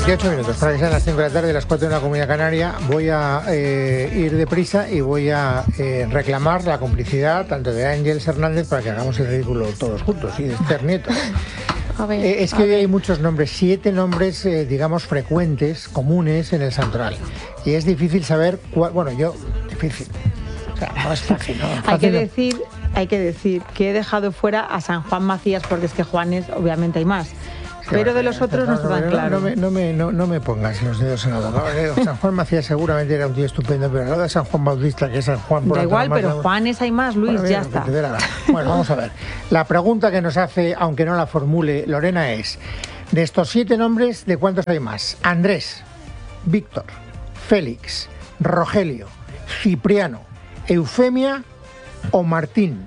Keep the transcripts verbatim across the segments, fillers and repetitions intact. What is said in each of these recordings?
veintiocho minutos para que sean las cinco de la tarde, las cuatro en la Comunidad Canaria. Voy a eh, ir deprisa y voy a eh, reclamar la complicidad tanto de Ángeles Hernández para que hagamos el ridículo todos juntos y de Esther Nieto. A ver, eh, es que hoy hay muchos nombres, siete nombres, eh, digamos, frecuentes, comunes en el santoral. Y es difícil saber cuál. Bueno, yo, difícil. O sea, no es fácil, ¿no? Fácil, hay que decir, hay que decir que he dejado fuera a San Juan Macías porque es que Juanes, obviamente, hay más. Pero de los otros no está tan claro. No me, no, me, no, no me pongas los dedos en la boca. San Juan Macías seguramente era un tío estupendo, pero al lado de San Juan Bautista, que es San Juan... Por da igual, pero de... Juanes hay más, Luis, bueno, ya está. Bueno, vamos a ver. La pregunta que nos hace, aunque no la formule Lorena, es: de estos siete nombres, ¿de cuántos hay más? Andrés, Víctor, Félix, Rogelio, Cipriano, Eufemia o Martín.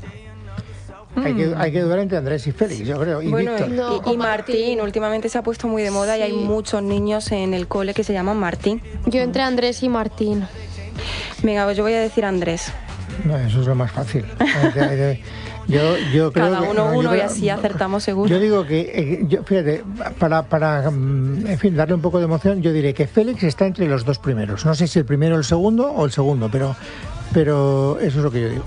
Hay que, hay que dudar entre Andrés y Félix, yo creo. Y bueno, Víctor. No, y, y Martín, últimamente se ha puesto muy de moda, sí. Y hay muchos niños en el cole que se llaman Martín. Yo entre Andrés y Martín. Venga, pues yo voy a decir Andrés. No, eso es lo más fácil. Yo, yo creo Cada uno que, no, uno creo, y así acertamos seguro. Yo digo que, eh, yo, fíjate, para, para en fin, darle un poco de emoción, yo diré que Félix está entre los dos primeros. No sé si el primero o el segundo o el segundo, pero, pero eso es lo que yo digo.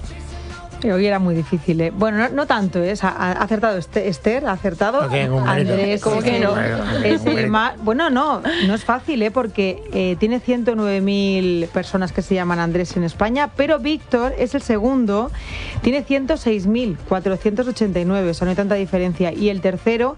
Hoy era muy difícil, ¿eh? Bueno, no, no tanto, ¿eh? Ha acertado Esther, ha acertado okay, Andrés, ¿cómo que no? Bueno, es el más, bueno, no, no es fácil, ¿eh? Porque eh, tiene ciento nueve mil personas que se llaman Andrés en España, pero Víctor es el segundo, tiene ciento seis mil cuatrocientos ochenta y nueve, o sea, no hay tanta diferencia. Y el tercero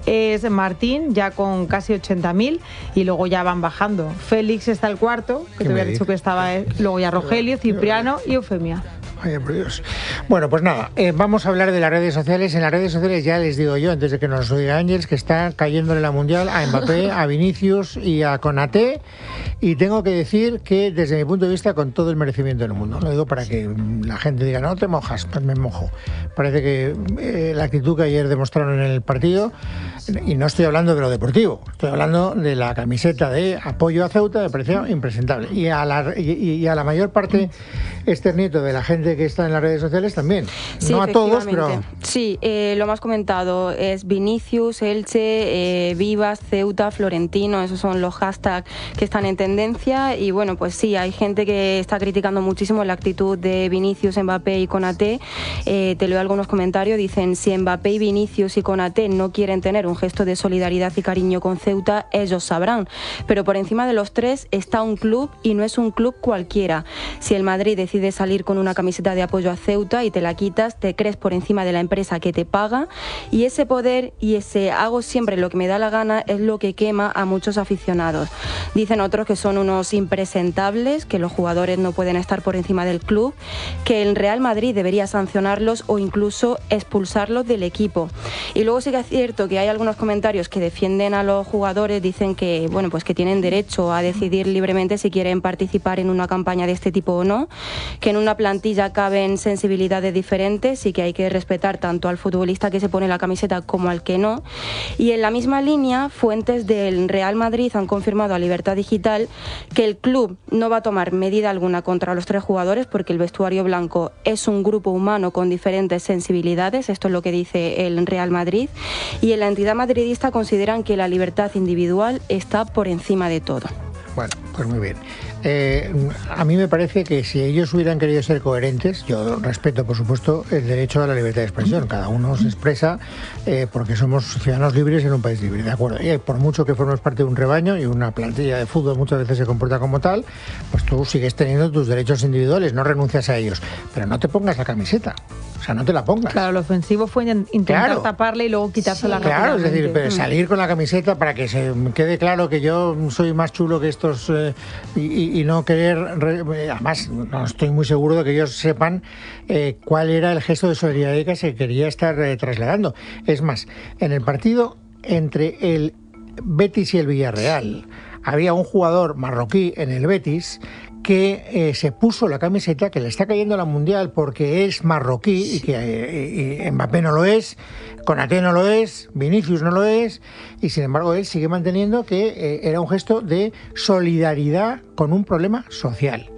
es Martín, ya con casi ochenta mil, y luego ya van bajando. Félix está el cuarto, que te había dicho que estaba, eh, luego ya Rogelio, Cipriano y Eufemia. Ay, por Dios. Bueno, pues nada, eh, vamos a hablar de las redes sociales. En las redes sociales ya les digo yo, antes de que nos lo diga Ángeles, que está cayéndole la Mundial a Mbappé, a Vinicius y a Konaté. Y tengo que decir que, desde mi punto de vista, con todo el merecimiento del mundo. Lo digo para que la gente diga, no te mojas, pues me mojo. Parece que eh, la actitud que ayer demostraron en el partido, y no estoy hablando de lo deportivo, estoy hablando de la camiseta de apoyo a Ceuta, me pareció impresentable. Y a la, y, y a la mayor parte, Esther Nieto, de la gente que está en las redes sociales también. Sí, no a todos, pero... Sí, eh, lo más comentado es Vinicius, Elche, eh, Vivas, Ceuta, Florentino, esos son los hashtags que están en tendencia. Y bueno, pues sí, hay gente que está criticando muchísimo la actitud de Vinicius, Mbappé y Konaté. Eh, te leo algunos comentarios, dicen: si Mbappé y Vinicius y Konaté no quieren tener un gesto de solidaridad y cariño con Ceuta, ellos sabrán. Pero por encima de los tres está un club, y no es un club cualquiera. Si el Madrid decide salir con una camiseta de apoyo a Ceuta y te la quitas, te crees por encima de la empresa que te paga, y ese poder y ese hago siempre lo que me da la gana es lo que quema a muchos aficionados. Dicen otros que son unos impresentables, que los jugadores no pueden estar por encima del club, que el Real Madrid debería sancionarlos o incluso expulsarlos del equipo. Y luego sí que es cierto que hay algunos comentarios que defienden a los jugadores, dicen que bueno, pues que tienen derecho a decidir libremente si quieren participar en una campaña de este tipo o no, que en una plantilla caben sensibilidades diferentes y que hay que respetar tanto al futbolista que se pone la camiseta como al que no. Y en la misma línea, fuentes del Real Madrid han confirmado a Libertad Digital que el club no va a tomar medida alguna contra los tres jugadores porque el vestuario blanco es un grupo humano con diferentes sensibilidades, esto es lo que dice el Real Madrid, y en la entidad madridista consideran que la libertad individual está por encima de todo. Bueno, pues muy bien. Eh, a mí me parece que si ellos hubieran querido ser coherentes, yo respeto, por supuesto, el derecho a la libertad de expresión. Cada uno se expresa eh, porque somos ciudadanos libres en un país libre, ¿de acuerdo? Y por mucho que formes parte de un rebaño, y una plantilla de fútbol muchas veces se comporta como tal, pues tú sigues teniendo tus derechos individuales, no renuncias a ellos. Pero no te pongas la camiseta. O sea, no te la pongas. Claro, lo ofensivo fue intentar claro. taparle y luego quitársela sí, claro, es decir, pero salir con la camiseta para que se quede claro que yo soy más chulo que estos eh, y, y no querer... Además, no estoy muy seguro de que ellos sepan eh, cuál era el gesto de solidaridad que se quería estar eh, trasladando. Es más, en el partido entre el Betis y el Villarreal había un jugador marroquí en el Betis que eh, se puso la camiseta, que le está cayendo la Mundial porque es marroquí y que eh, y Mbappé no lo es, Konaté no lo es, Vinicius no lo es, y sin embargo él sigue manteniendo que eh, era un gesto de solidaridad con un problema social.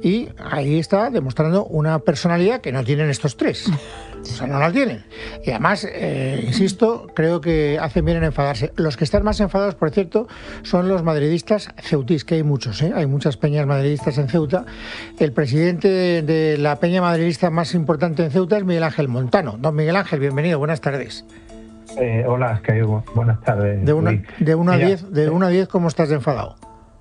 y ahí está demostrando una personalidad que no tienen estos tres. O sea, no la tienen. Y además, eh, insisto, creo que hacen bien en enfadarse. Los que están más enfadados, por cierto, son los madridistas ceutís, que hay muchos, ¿eh? Hay muchas peñas madridistas en Ceuta. El presidente de, de la peña madridista más importante en Ceuta es Miguel Ángel Montano. Don Miguel Ángel, bienvenido, buenas tardes. Eh, hola, que buenas tardes. De uno de uno a diez, de uno a diez, ¿cómo estás de enfadado?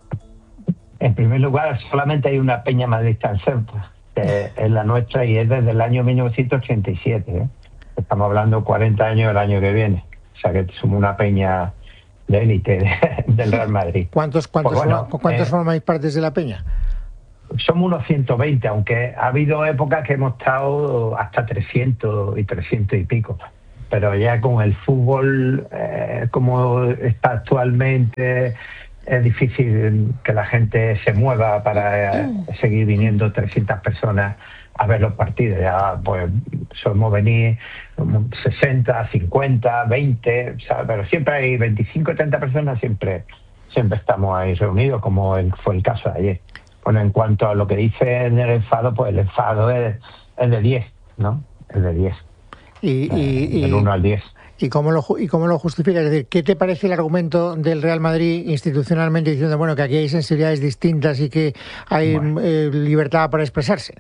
En primer lugar, solamente hay una peña madridista en Ceuta, que es la nuestra y es desde el año mil novecientos ochenta y siete. ¿eh? Estamos hablando cuarenta años el año que viene. O sea que somos una peña de élite de, del Real Madrid. ¿Cuántos, cuántos, pues bueno, ¿cuántos eh, formáis partes de la peña? Somos unos ciento veinte, aunque ha habido épocas que hemos estado hasta trescientos y trescientos y pico. Pero ya con el fútbol eh, como está actualmente, es difícil que la gente se mueva para eh, seguir viniendo trescientas personas a ver los partidos. Ya pues solemos venir sesenta, cincuenta, veinte, ¿sabes? Pero siempre hay veinticinco, treinta personas, siempre siempre estamos ahí reunidos, como el, fue el caso de ayer. Bueno, en cuanto a lo que dice en el enfado, pues el enfado es, es de diez, ¿no? Es de diez. Y, y, y, del uno al diez. ¿Y cómo lo, y cómo lo justifica? Es decir, ¿qué te parece el argumento del Real Madrid institucionalmente diciendo, bueno, que aquí hay sensibilidades distintas y que hay bueno. eh, libertad para expresarse?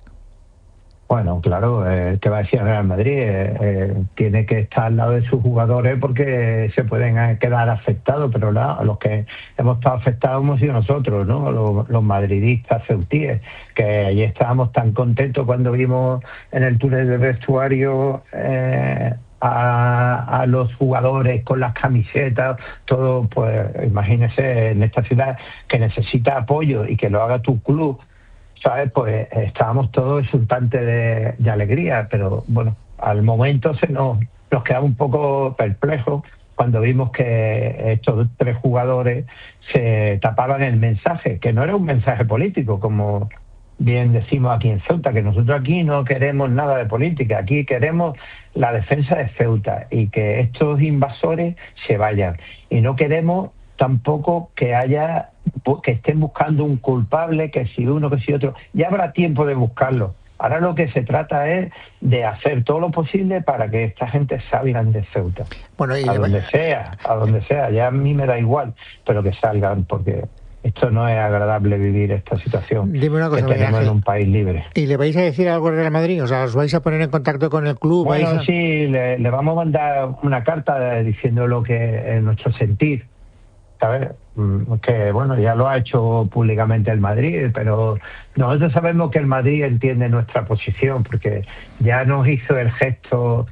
Bueno, claro, eh, ¿qué va a decir el Real Madrid? Eh, eh, tiene que estar al lado de sus jugadores porque se pueden quedar afectados, pero la, los que hemos estado afectados hemos sido nosotros, ¿no? Los, los madridistas ceutíes, que allí estábamos tan contentos cuando vimos en el túnel del vestuario eh, a, a los jugadores con las camisetas, todo, pues imagínese en esta ciudad que necesita apoyo y que lo haga tu club, ¿sabes? Pues estábamos todos exultantes de, de alegría, pero bueno, al momento se nos, nos quedaba un poco perplejos cuando vimos que estos tres jugadores se tapaban el mensaje, que no era un mensaje político, como bien decimos aquí en Ceuta, que nosotros aquí no queremos nada de política, aquí queremos la defensa de Ceuta y que estos invasores se vayan. Y no queremos tampoco que haya que estén buscando un culpable, que si uno, que si otro. Ya habrá tiempo de buscarlo. Ahora lo que se trata es de hacer todo lo posible para que esta gente salgan de Ceuta. Bueno, y a donde sea, a donde sea. Ya a mí me da igual, pero que salgan, porque esto no es agradable vivir esta situación. Dime una cosa, que tenemos en un país libre. ¿Y le vais a decir algo al Real Madrid? O sea, ¿os vais a poner en contacto con el club? Bueno, ¿vais a... sí, le, le vamos a mandar una carta diciendo lo que es nuestro sentir. ¿Sabes? Que bueno, ya lo ha hecho públicamente el Madrid, pero nosotros sabemos que el Madrid entiende nuestra posición, porque ya nos hizo el gesto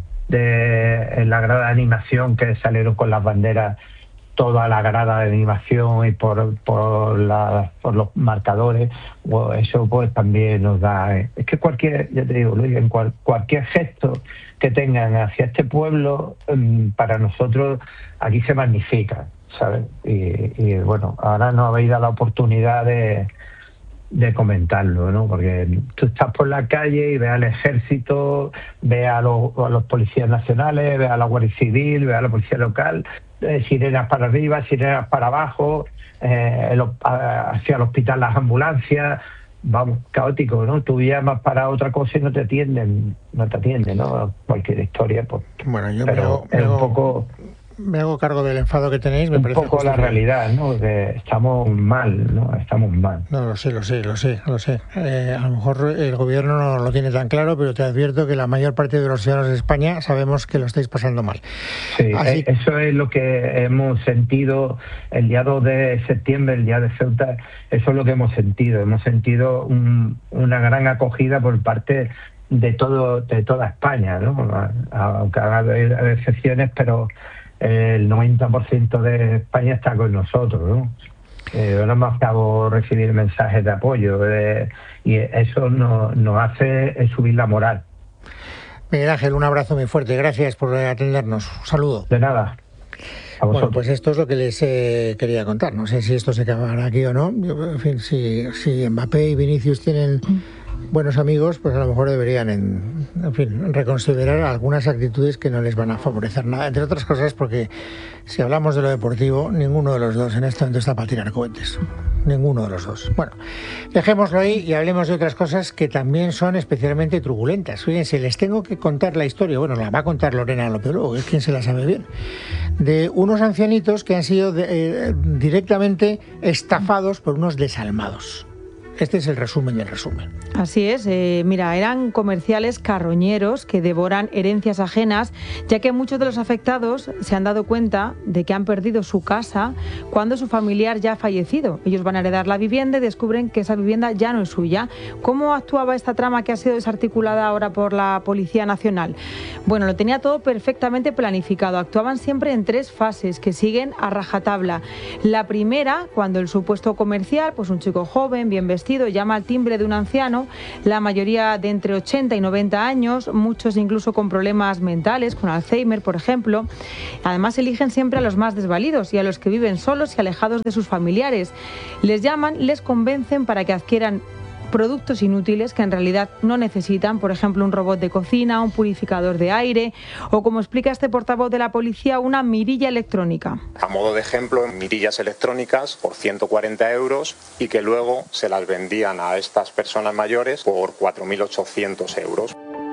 de en la grada de animación, que salieron con las banderas toda la grada de animación y por por, la, por los marcadores. Bueno, eso pues también nos da, es que cualquier, ya te digo, Luis, en cual, cualquier gesto que tengan hacia este pueblo, para nosotros aquí se magnifica, ¿sabes? Y, y bueno, ahora no habéis dado la oportunidad de, de comentarlo, ¿no? Porque tú estás por la calle y ves al ejército, ves a los, a los policías nacionales, ves a la Guardia Civil, ves a la policía local, eh, sirenas para arriba, sirenas para abajo, eh, el, hacia el hospital las ambulancias. Vamos, caótico, ¿no? Tú llamas para otra cosa y no te atienden, no te atienden, ¿no? Cualquier historia, pues. Bueno, yo pero me hago, es me hago, un poco... me hago cargo del enfado que tenéis, me un parece poco la realidad, ¿no? Que estamos mal, ¿no? Estamos mal. No, lo sé, lo sé, lo sé, lo sé. Eh, a lo mejor el gobierno no lo tiene tan claro, pero te advierto que la mayor parte de los ciudadanos de España sabemos que lo estáis pasando mal. Sí, Así... eso es lo que hemos sentido el día dos de septiembre, el día de Ceuta. Eso es lo que hemos sentido. Hemos sentido un, una gran acogida por parte de todo de toda España, ¿no? Aunque haga excepciones, pero el noventa por ciento de España está con nosotros, ¿no? Eh, no hemos acabado de recibir mensajes de apoyo, eh, y eso nos, nos hace subir la moral. Miguel Ángel, un abrazo muy fuerte, gracias por atendernos, un saludo. De nada. A bueno, pues esto es lo que les eh, quería contar. No sé si esto se acabará aquí o no. Yo, en fin, si, si Mbappé y Vinicius tienen buenos amigos, pues a lo mejor deberían, en, en fin, reconsiderar algunas actitudes que no les van a favorecer nada. Entre otras cosas, porque si hablamos de lo deportivo, ninguno de los dos en este momento está para tirar cohetes. ninguno de los dos. Bueno, dejémoslo ahí y hablemos de otras cosas que también son especialmente turbulentas. Fíjense, les tengo que contar la historia, bueno, la va a contar Lorena López Luego, es quien se la sabe bien, de unos ancianitos que han sido de, eh, directamente estafados por unos desalmados. Este es el resumen del resumen. Así es, eh, mira, eran comerciales carroñeros que devoran herencias ajenas, ya que muchos de los afectados se han dado cuenta de que han perdido su casa cuando su familiar ya ha fallecido. Ellos van a heredar la vivienda y descubren que esa vivienda ya no es suya. ¿Cómo actuaba esta trama que ha sido desarticulada ahora por la Policía Nacional? Bueno, lo tenía todo perfectamente planificado. Actuaban siempre en tres fases que siguen a rajatabla. La primera, cuando el supuesto comercial, pues un chico joven, bien vestido, llama al timbre de un anciano, la mayoría de entre ochenta y noventa años, muchos incluso con problemas mentales, con Alzheimer, por ejemplo. Además, eligen siempre a los más desvalidos y a los que viven solos y alejados de sus familiares. Les llaman, les convencen para que adquieran productos inútiles que en realidad no necesitan, por ejemplo, un robot de cocina, un purificador de aire o, como explica este portavoz de la policía, una mirilla electrónica. A modo de ejemplo, mirillas electrónicas por ciento cuarenta euros y que luego se las vendían a estas personas mayores por cuatro mil ochocientos euros.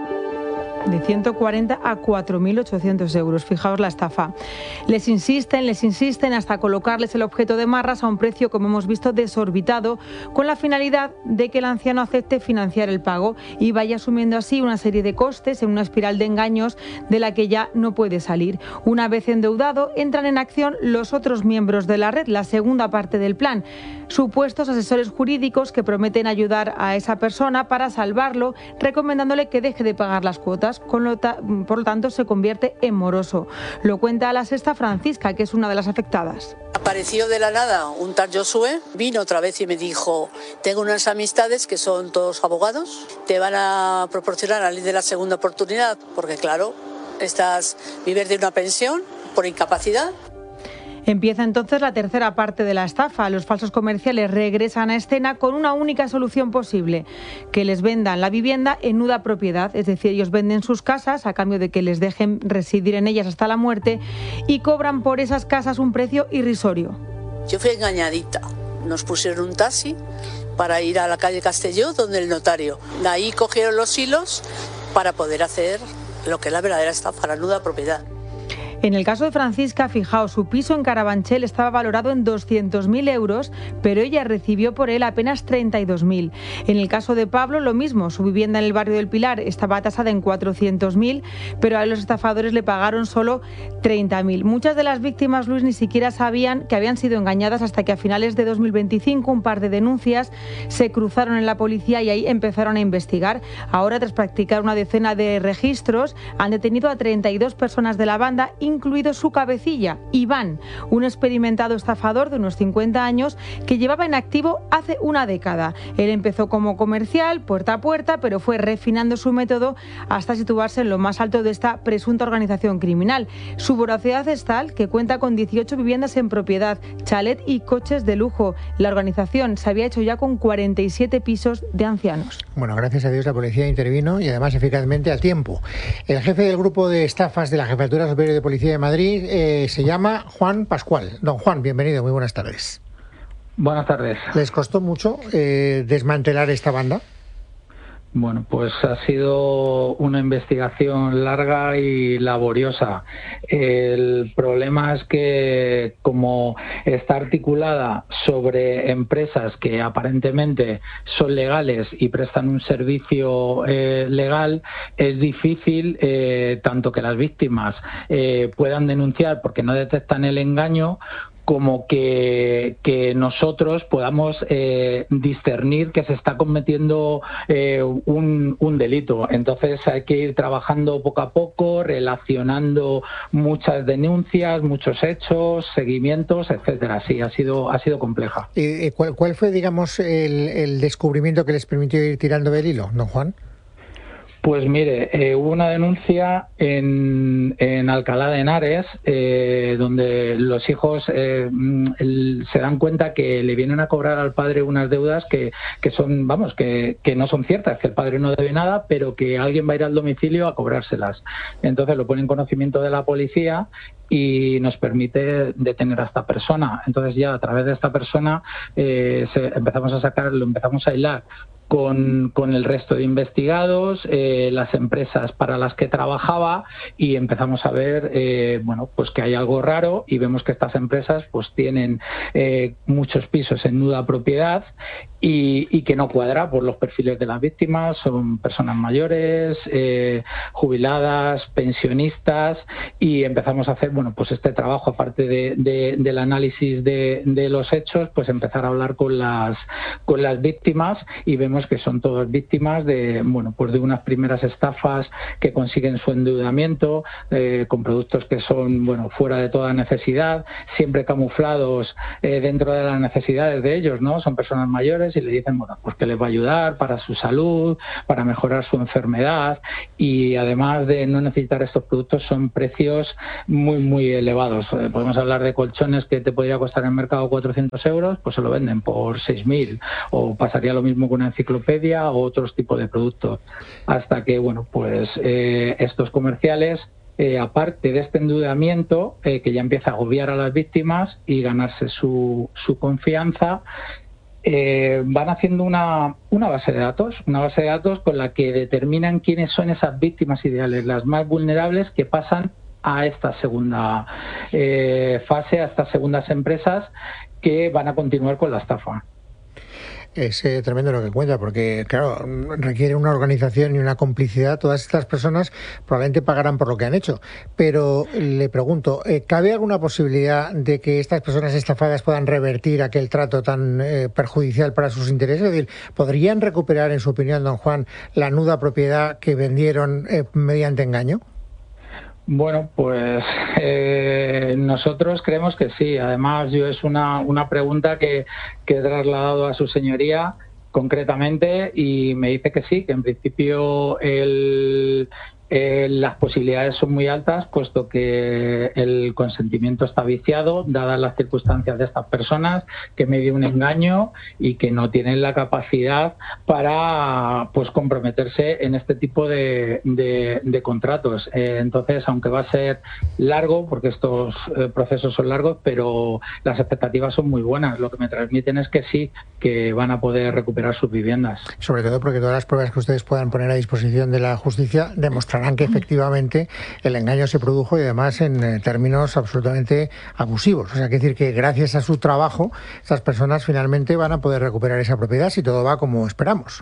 De ciento cuarenta a cuatro mil ochocientos euros. Fijaos la estafa. Les insisten, les insisten hasta colocarles el objeto de marras a un precio, como hemos visto, desorbitado, con la finalidad de que el anciano acepte financiar el pago y vaya asumiendo así una serie de costes en una espiral de engaños de la que ya no puede salir. Una vez endeudado, entran en acción los otros miembros de la red, la segunda parte del plan. Supuestos asesores jurídicos que prometen ayudar a esa persona para salvarlo, recomendándole que deje de pagar las cuotas. Con lo ta- por lo tanto, se convierte en moroso. Lo cuenta a La Sexta Francisca, que es una de las afectadas. Apareció de la nada un tal Josué, vino otra vez y me dijo: tengo unas amistades que son todos abogados, te van a proporcionar la ley de la segunda oportunidad, porque claro, estás vives de una pensión por incapacidad. Empieza entonces la tercera parte de la estafa. Los falsos comerciales regresan a escena con una única solución posible: que les vendan la vivienda en nuda propiedad. Es decir, ellos venden sus casas a cambio de que les dejen residir en ellas hasta la muerte y cobran por esas casas un precio irrisorio. Yo fui engañadita. Nos pusieron un taxi para ir a la calle Castelló, donde el notario. De ahí cogieron los hilos para poder hacer lo que es la verdadera estafa, la nuda propiedad. En el caso de Francisca, fijaos, su piso en Carabanchel estaba valorado en doscientos mil euros, pero ella recibió por él apenas treinta y dos mil. En el caso de Pablo, lo mismo, su vivienda en el barrio del Pilar estaba tasada en cuatrocientos mil, pero a los estafadores le pagaron solo treinta mil. Muchas de las víctimas, Luis, ni siquiera sabían que habían sido engañadas hasta que a finales de dos mil veinticinco un par de denuncias se cruzaron en la policía y ahí empezaron a investigar. Ahora, tras practicar una decena de registros, han detenido a treinta y dos personas de la banda, incluido su cabecilla, Iván, un experimentado estafador de unos cincuenta años que llevaba en activo hace una década. Él empezó como comercial, puerta a puerta, pero fue refinando su método hasta situarse en lo más alto de esta presunta organización criminal. Su voracidad es tal que cuenta con dieciocho viviendas en propiedad, chalet y coches de lujo. La organización se había hecho ya con cuarenta y siete pisos de ancianos. Bueno, gracias a Dios la policía intervino y además eficazmente a tiempo. El jefe del grupo de estafas de la Jefatura Superior de Policía de Madrid eh, se llama Juan Pascual. Don Juan, bienvenido, muy buenas tardes. Buenas tardes. ¿Les costó mucho eh, desmantelar esta banda? Bueno, pues ha sido una investigación larga y laboriosa. El problema es que, como está articulada sobre empresas que aparentemente son legales y prestan un servicio eh, legal, es difícil eh, tanto que las víctimas eh, puedan denunciar porque no detectan el engaño, como que, que nosotros podamos eh, discernir que se está cometiendo eh, un, un delito. Entonces hay que ir trabajando poco a poco, relacionando muchas denuncias, muchos hechos, seguimientos, etcétera. Sí, ha sido, ha sido compleja. ¿Y cuál, cuál fue, digamos, el, el descubrimiento que les permitió ir tirando del hilo, don Juan? Pues mire, eh, hubo una denuncia en, en Alcalá de Henares, eh, donde los hijos eh, el, se dan cuenta que le vienen a cobrar al padre unas deudas que, que son, vamos, que, que no son ciertas, que el padre no debe nada, pero que alguien va a ir al domicilio a cobrárselas. Entonces lo pone en conocimiento de la policía y nos permite detener a esta persona. Entonces ya a través de esta persona eh, se, empezamos a sacar, lo empezamos a hilar con, con el resto de investigados, eh, las empresas para las que trabajaba, y empezamos a ver eh, bueno, pues que hay algo raro, y vemos que estas empresas pues tienen eh, muchos pisos en nuda propiedad y, y que no cuadra por los perfiles de las víctimas. Son personas mayores, eh, jubiladas, pensionistas, y empezamos a hacer bueno pues este trabajo, aparte de, de, del análisis de, de los hechos, pues empezar a hablar con las con las víctimas, y vemos que son todas víctimas de bueno pues de unas primeras estafas que consiguen su endeudamiento eh, con productos que son bueno fuera de toda necesidad, siempre camuflados eh, dentro de las necesidades de ellos, ¿no? Son personas mayores y le dicen bueno pues que les va a ayudar para su salud, para mejorar su enfermedad, y además de no necesitar estos productos son precios muy muy elevados. Eh, podemos hablar de colchones que te podría costar en el mercado cuatrocientos euros, pues se lo venden por seis mil, o pasaría lo mismo con una enciclopedia o otros tipos de productos, hasta que bueno pues eh, estos comerciales eh, aparte de este endeudamiento eh, que ya empieza a agobiar a las víctimas y ganarse su, su confianza, eh, van haciendo una, una base de datos, una base de datos con la que determinan quiénes son esas víctimas ideales, las más vulnerables, que pasan a esta segunda eh, fase, a estas segundas empresas que van a continuar con la estafa. Es eh, tremendo lo que cuenta, porque claro, requiere una organización y una complicidad. Todas estas personas probablemente pagarán por lo que han hecho, pero le pregunto, eh, ¿cabe alguna posibilidad de que estas personas estafadas puedan revertir aquel trato tan eh, perjudicial para sus intereses? Es decir, ¿podrían recuperar, en su opinión, don Juan, la nuda propiedad que vendieron eh, mediante engaño? Bueno, pues eh, nosotros creemos que sí. Además, yo es una, una pregunta que, que he trasladado a su señoría concretamente, y me dice que sí, que en principio el... Eh, las posibilidades son muy altas, puesto que el consentimiento está viciado, dadas las circunstancias de estas personas, que medio un engaño y que no tienen la capacidad para pues comprometerse en este tipo de, de, de contratos. Eh, entonces, aunque va a ser largo, porque estos eh, procesos son largos, pero las expectativas son muy buenas. Lo que me transmiten es que sí, que van a poder recuperar sus viviendas. Sobre todo porque todas las pruebas que ustedes puedan poner a disposición de la justicia demostrarán que efectivamente el engaño se produjo, y además en términos absolutamente abusivos. O sea, que decir que gracias a su trabajo estas personas finalmente van a poder recuperar esa propiedad si todo va como esperamos.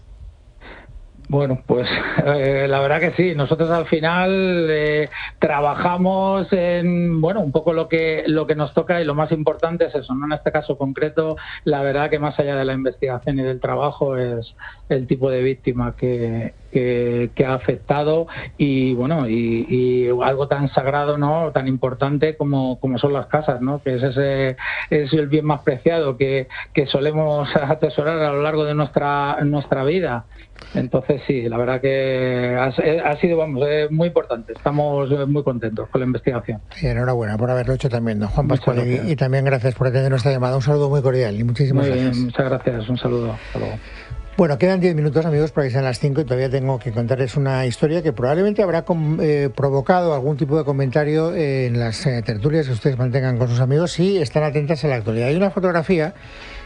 Bueno, pues eh, la verdad que sí. Nosotros al final eh, trabajamos en, bueno, un poco lo que lo que nos toca, y lo más importante es eso, ¿no? En este caso concreto, la verdad que más allá de la investigación y del trabajo es el tipo de víctima que, que, que ha afectado, y bueno, y, y algo tan sagrado, ¿no? Tan importante como, como son las casas, ¿no? Que es ese es el bien más preciado que, que solemos atesorar a lo largo de nuestra nuestra vida. Entonces sí, la verdad que ha, ha sido, vamos, es muy importante. Estamos muy contentos con la investigación. Y enhorabuena por haberlo hecho también, don Juan Pascual, y, y también gracias por atender nuestra llamada. Un saludo muy cordial y muchísimas muy gracias. Bien, muchas gracias, un saludo. Hasta luego. Bueno, quedan diez minutos, amigos, para que sean las cinco, y todavía tengo que contarles una historia que probablemente habrá com, eh, provocado algún tipo de comentario eh, en las eh, tertulias que ustedes mantengan con sus amigos, si están atentas a la actualidad. Hay una fotografía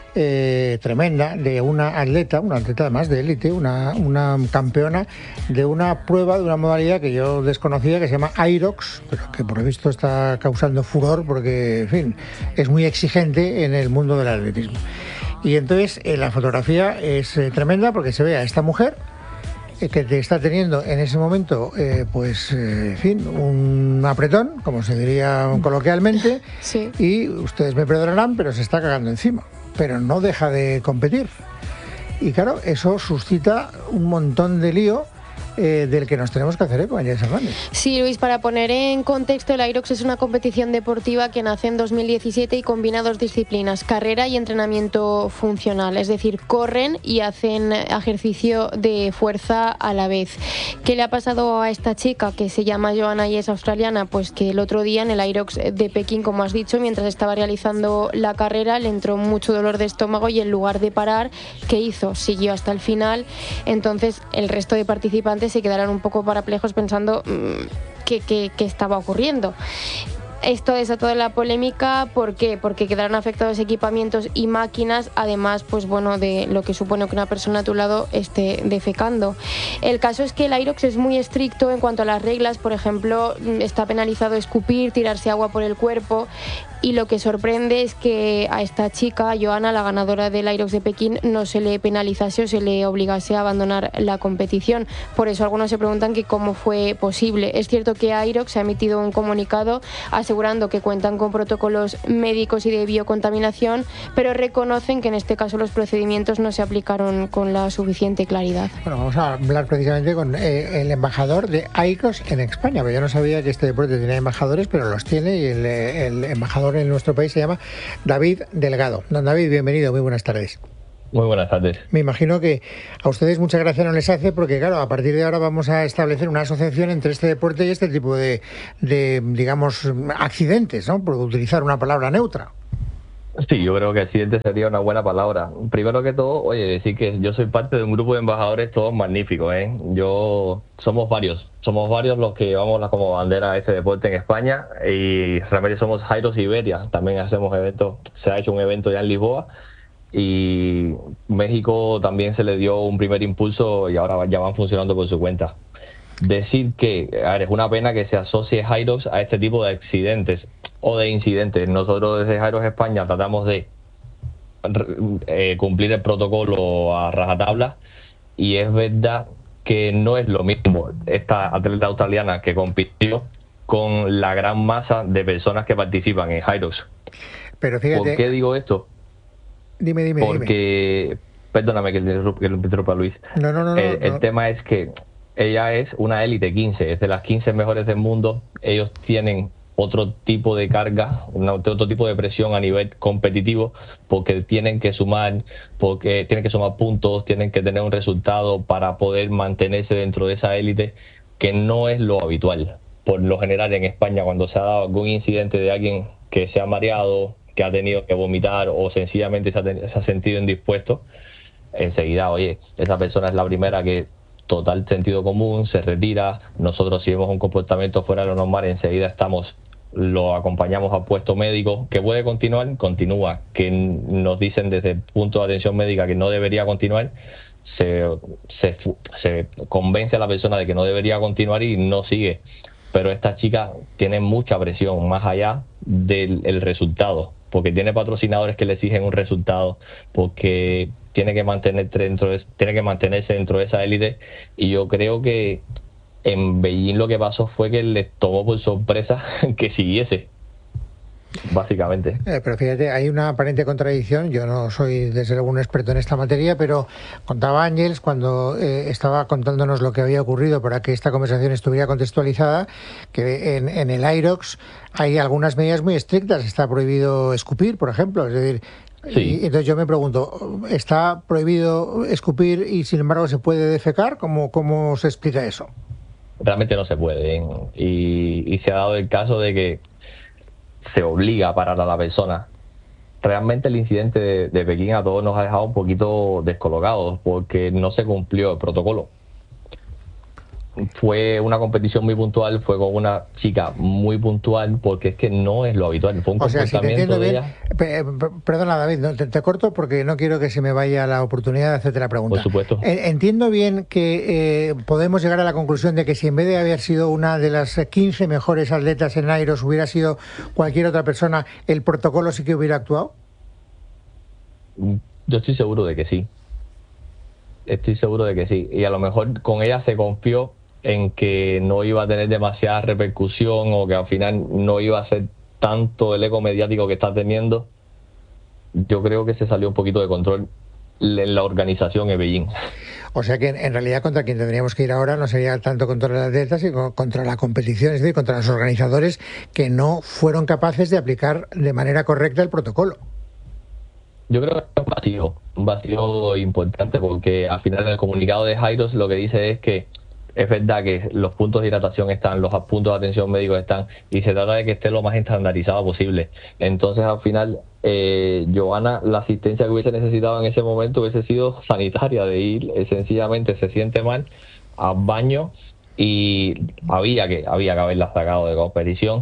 Eh, tremenda de una atleta, una atleta además de élite, una, una campeona de una prueba, de una modalidad que yo desconocía, que se llama Aerox, pero que por lo visto está causando furor porque, en fin, es muy exigente en el mundo del atletismo. Y entonces eh, la fotografía es eh, tremenda, porque se ve a esta mujer eh, que te está teniendo en ese momento, eh, pues, eh, en fin, un apretón, como se diría coloquialmente, sí. Y ustedes me perdonarán, pero se está cagando encima. Pero no deja de competir. Y claro, eso suscita un montón de lío eh, del que nos tenemos que hacer eco, Ángeles Hernández. Sí, Luis, para poner en contexto, el Irox es una competición deportiva que nace en dos mil diecisiete y combina dos disciplinas, carrera y entrenamiento funcional, es decir, corren y hacen ejercicio de fuerza a la vez. ¿Qué le ha pasado a esta chica que se llama Joana y es australiana? Pues que el otro día en el Irox de Pekín, como has dicho, mientras estaba realizando la carrera, le entró mucho dolor de estómago y en lugar de parar, ¿qué hizo? Siguió hasta el final. Entonces el resto de participantes se quedaron un poco parapléjicos pensando mmm, qué, qué, qué estaba ocurriendo. Esto desató la polémica, ¿por qué? Porque quedaron afectados equipamientos y máquinas, además, pues bueno, de lo que supone que una persona a tu lado esté defecando. El caso es que el Irox es muy estricto en cuanto a las reglas, por ejemplo, está penalizado escupir, tirarse agua por el cuerpo. Y lo que sorprende es que a esta chica, Joana, la ganadora del Irox de Pekín, no se le penalizase o se le obligase a abandonar la competición. Por eso algunos se preguntan que cómo fue posible. Es cierto que Irox ha emitido un comunicado asegurando que cuentan con protocolos médicos y de biocontaminación, pero reconocen que en este caso los procedimientos no se aplicaron con la suficiente claridad. Bueno, vamos a hablar precisamente con eh, el embajador de Irox en España, porque yo no sabía que este deporte tenía embajadores, pero los tiene, y el, el embajador en nuestro país se llama David Delgado. Don David, bienvenido, muy buenas tardes. Muy buenas tardes. Me imagino que a ustedes mucha gracia no les hace, porque claro, a partir de ahora vamos a establecer una asociación entre este deporte y este tipo de, de digamos, accidentes, ¿no? Por utilizar una palabra neutra. Sí, yo creo que accidente sería una buena palabra. Primero que todo, oye, decir que yo soy parte de un grupo de embajadores todos magníficos, ¿eh? Yo, somos varios, somos varios los que llevamos la, como bandera a ese deporte en España, y realmente somos Irox Iberia, también hacemos eventos, se ha hecho un evento ya en Lisboa, y México también se le dio un primer impulso y ahora ya van funcionando por su cuenta. Decir que, a ver, es una pena que se asocie Irox a este tipo de accidentes o de incidentes. Nosotros desde Irox España tratamos de eh, cumplir el protocolo a rajatabla, y es verdad que no es lo mismo esta atleta australiana que compitió con la gran masa de personas que participan en Irox. Pero fíjate, ¿por qué digo esto? Dime, dime, Porque, dime. Perdóname que le interrumpa, Luis. No, no, no. no, el, no. el tema es que ella es una élite quince, es de las quince mejores del mundo. Ellos tienen otro tipo de carga, una, otro tipo de presión a nivel competitivo, porque tienen que sumar, porque tienen que sumar puntos, tienen que tener un resultado para poder mantenerse dentro de esa élite, que no es lo habitual. Por lo general en España, cuando se ha dado algún incidente de alguien que se ha mareado, que ha tenido que vomitar o sencillamente se ha, se ha sentido indispuesto, enseguida, oye, esa persona es la primera que, total sentido común, se retira. Nosotros, si vemos un comportamiento fuera de lo normal, enseguida estamos, lo acompañamos a puesto médico. Que puede continuar, continúa. Que nos dicen desde el punto de atención médica que no debería continuar, se, se, se convence a la persona de que no debería continuar y no sigue. Pero esta chica tiene mucha presión más allá del el resultado, porque tiene patrocinadores que le exigen un resultado, porque tiene que mantener dentro de, tiene que mantenerse dentro de esa élite. Y yo creo que en Beijing lo que pasó fue que les tomó por sorpresa que siguiese, básicamente. Eh, pero fíjate, hay una aparente contradicción. Yo no soy desde luego un experto en esta materia, pero contaba Ángeles cuando eh, estaba contándonos lo que había ocurrido para que esta conversación estuviera contextualizada, que en, en el Irox hay algunas medidas muy estrictas. Está prohibido escupir, por ejemplo, es decir, sí. Y entonces yo me pregunto, ¿está prohibido escupir y sin embargo se puede defecar? ¿Cómo, cómo se explica eso? Realmente no se puede, ¿eh? y, y se ha dado el caso de que se obliga a parar a la persona. Realmente el incidente de, de Pekín a todos nos ha dejado un poquito descolocados, porque no se cumplió el protocolo. Fue una competición muy puntual, fue con una chica muy puntual, porque es que no es lo habitual. Fue un o sea, si te entiendo bien, ella... perdona David, no, te, te corto porque no quiero que se me vaya la oportunidad de hacerte la pregunta. Por supuesto. Entiendo bien que eh, podemos llegar a la conclusión de que si en vez de haber sido una de las quince mejores atletas en Irox hubiera sido cualquier otra persona, ¿el protocolo sí que hubiera actuado? Yo estoy seguro de que sí. Estoy seguro de que sí. Y a lo mejor con ella se confió en que no iba a tener demasiada repercusión, o que al final no iba a ser tanto el eco mediático que está teniendo. Yo creo que se salió un poquito de control en la organización en Beijing. O sea que en realidad contra quien tendríamos que ir ahora no sería tanto contra los atletas, sino contra la competición, es decir, contra los organizadores que no fueron capaces de aplicar de manera correcta el protocolo. Yo creo que es un vacío, un vacío importante, porque al final el comunicado de Jairos lo que dice es que es verdad que los puntos de hidratación están, los puntos de atención médicos están, y se trata de que esté lo más estandarizado posible. Entonces, al final, eh, Johanna, la asistencia que hubiese necesitado en ese momento hubiese sido sanitaria, de ir, eh, sencillamente se siente mal, al baño, y había que, había que haberla sacado de competición.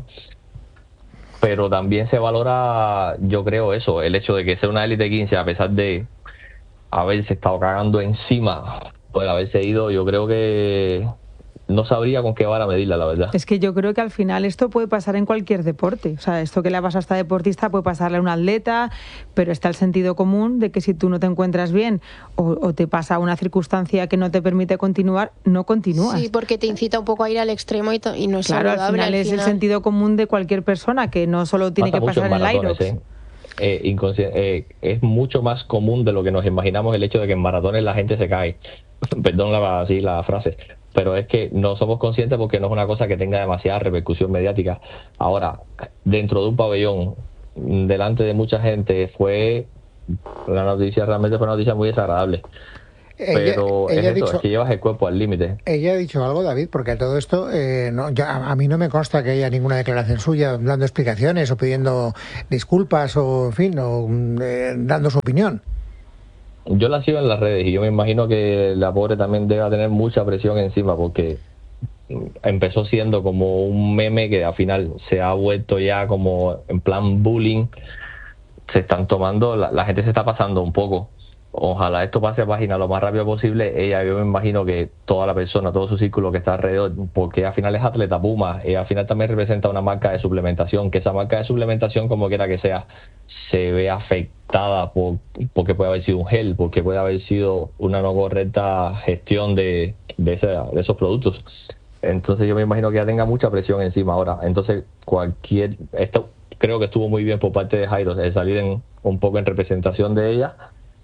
Pero también se valora, yo creo eso, el hecho de que sea una élite quince, a pesar de haberse estado cagando encima, pues haberse ido, yo creo que no sabría con qué vara medirla, la verdad. Es que yo creo que al final esto puede pasar en cualquier deporte. O sea, esto que le pasa a esta deportista puede pasarle a un atleta, pero está el sentido común de que si tú no te encuentras bien o, o te pasa una circunstancia que no te permite continuar, no continúas. Sí, porque te incita un poco a ir al extremo y, y no es claro, saludable. al final al es final. el sentido común de cualquier persona, que no solo tiene Pasa que pasar en, en el Irox. ¿eh? Eh, inconsci- eh, es mucho más común de lo que nos imaginamos el hecho de que en maratones la gente se cae. Perdón la, así la frase, pero es que no somos conscientes porque no es una cosa que tenga demasiada repercusión mediática. Ahora, dentro de un pabellón, delante de mucha gente, fue la noticia, realmente fue una noticia muy desagradable. Pero ella, ella es eso, dicho, es que llevas el cuerpo al límite. Ella ha dicho algo, David, porque a todo esto eh, no, ya, a mí no me consta que haya ninguna declaración suya dando explicaciones o pidiendo disculpas o, en fin, o eh, dando su opinión. Yo la sigo en las redes y yo me imagino que la pobre también debe tener mucha presión encima, porque empezó siendo como un meme que al final se ha vuelto ya como en plan bullying. Se están tomando, la, la gente se está pasando un poco. Ojalá esto pase a página lo más rápido posible. Ella, yo me imagino que toda la persona, todo su círculo que está alrededor, porque al final es atleta Puma, ella al final también representa una marca de suplementación, que esa marca de suplementación, como quiera que sea, se ve afectada por, porque puede haber sido un gel, porque puede haber sido una no correcta gestión de, de, ese, de esos productos. Entonces yo me imagino que ya tenga mucha presión encima ahora. Entonces cualquier, esto creo que estuvo muy bien por parte de Jairo, de salir en, un poco en representación de ella,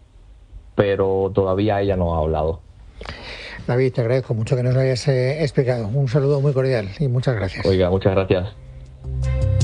pero todavía ella no ha hablado. David, te agradezco mucho que nos hayas eh, explicado. Un saludo muy cordial y muchas gracias. Oiga, muchas gracias.